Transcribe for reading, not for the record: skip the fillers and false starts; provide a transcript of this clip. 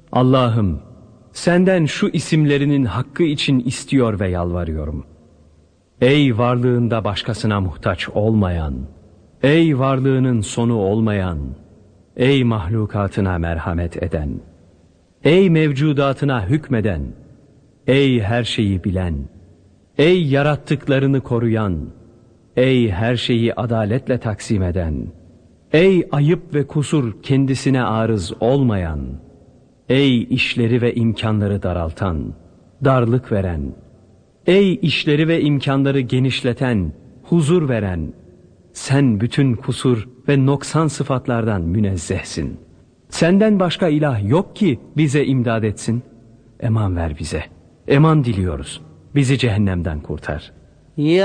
Allah'ım, senden şu isimlerinin hakkı için istiyor ve yalvarıyorum. Ey varlığında başkasına muhtaç olmayan, ey varlığının sonu olmayan, ey mahlukatına merhamet eden, ey mevcudatına hükmeden, ey her şeyi bilen, ey yarattıklarını koruyan, ey her şeyi adaletle taksim eden, ey ayıp ve kusur kendisine arız olmayan, ey işleri ve imkanları daraltan, darlık veren, ey işleri ve imkanları genişleten, huzur veren, sen bütün kusur ve noksan sıfatlardan münezzehsin. Senden başka ilah yok ki bize imdad etsin. Eman ver bize. Eman diliyoruz. Bizi cehennemden kurtar. Ya